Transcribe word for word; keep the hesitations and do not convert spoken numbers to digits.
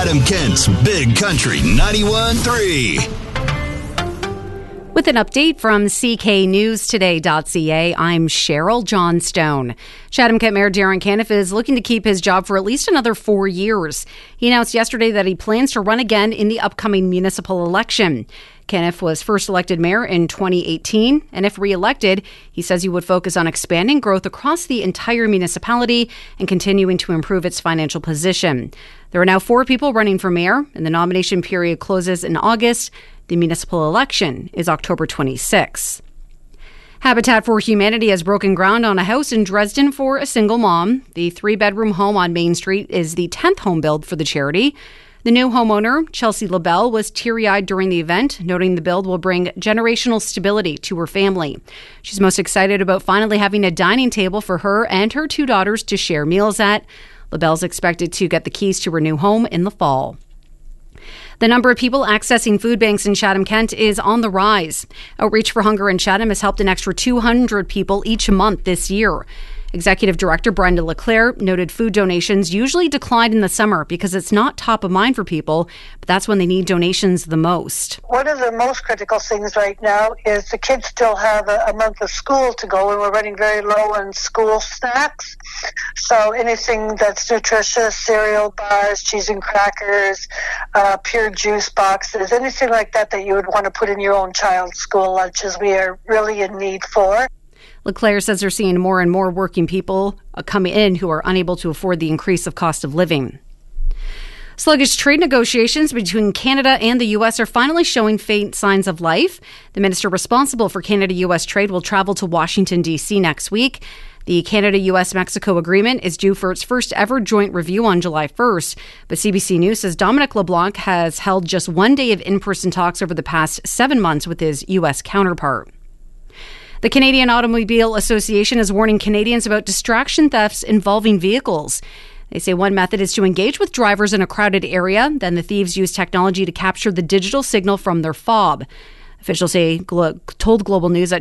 Chatham Kent's Big Country ninety-one point three. With an update from C K News Today dot C A, I'm Cheryl Johnstone. Chatham Kent Mayor Darren Caniff is looking to keep his job for at least another four years. He announced yesterday that he plans to run again in the upcoming municipal election. Caniff was first elected mayor in twenty eighteen, and if re-elected, he says he would focus on expanding growth across the entire municipality and continuing to improve its financial position. There are now four people running for mayor, and the nomination period closes in August. The municipal election is October twenty-sixth. Habitat for Humanity has broken ground on a house in Dresden for a single mom. The three-bedroom home on Main Street is the tenth home build for the charity. The new homeowner, Chelsea LaBelle, was teary-eyed during the event, noting the build will bring generational stability to her family. She's most excited about finally having a dining table for her and her two daughters to share meals at. LaBelle's expected to get the keys to her new home in the fall. The number of people accessing food banks in Chatham-Kent is on the rise. Outreach for Hunger in Chatham has helped an extra two hundred people each month this year. Executive Director Brenda LeClaire noted food donations usually decline in the summer because it's not top of mind for people, but that's when they need donations the most. One of the most critical things right now is the kids still have a, a month of school to go, and we're running very low on school snacks. So anything that's nutritious, cereal bars, cheese and crackers, uh, pure juice boxes, anything like that that you would want to put in your own child's school lunches, we are really in need for. LeClaire says they're seeing more and more working people come in who are unable to afford the increase of cost of living. Sluggish trade negotiations between Canada and the U S are finally showing faint signs of life. The minister responsible for Canada-U S trade will travel to Washington, D C next week. The Canada-U S-Mexico agreement is due for its first ever joint review on July first. But C B C News says Dominic LeBlanc has held just one day of in-person talks over the past seven months with his U S counterpart. The Canadian Automobile Association is warning Canadians about distraction thefts involving vehicles. They say one method is to engage with drivers in a crowded area. Then the thieves use technology to capture the digital signal from their fob. Officials say told Global News that